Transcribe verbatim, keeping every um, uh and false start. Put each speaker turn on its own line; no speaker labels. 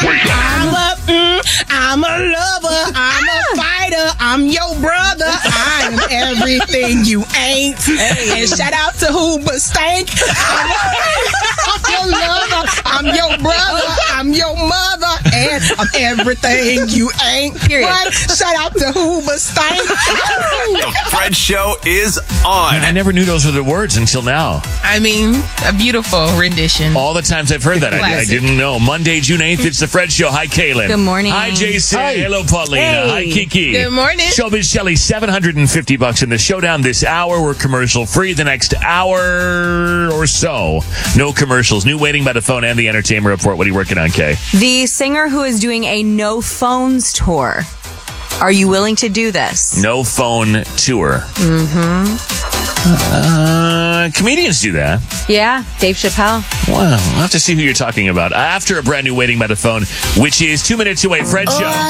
I'm a, mm, I'm a lover. I'm a fighter. I'm your brother. I'm everything you ain't. And shout out to Hooba Stank. I'm, I'm your lover. I'm your brother. I'm your mother. And I'm everything you ain't.
Period.
What? Shout out to Hooba Stank.
The Fred Show is on.
I never knew those were the words until now.
I mean, a beautiful rendition.
All the times I've heard that, I, I
Classic.
didn't know. Monday, June eighth, it's the Fred Show. Hi, Kaylin.
Good morning.
Hi, Jason.
Hi.
Hello, Paulina.
Hey.
Hi, Kiki.
Good morning.
Showbiz Shelly, seven hundred fifty bucks in the showdown this hour. We're commercial free the next hour or so. No commercials. New waiting by the phone and the entertainment report. What are you working on, Kay?
The singer who is doing a no phones tour. Are you willing to do this?
No phone tour. Mm-hmm. Uh, comedians do that.
Yeah, Dave Chappelle.
Wow. I'll have to see who you're talking about after a brand new waiting by the phone, which is two minutes away. Fred Show.